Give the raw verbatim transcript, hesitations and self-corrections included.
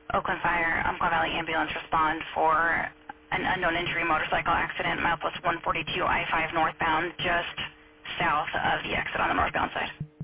Oakland Fire, Umpqua Valley Ambulance respond for an unknown injury motorcycle accident, milepost one forty-two I five northbound, just south of the exit on the northbound side.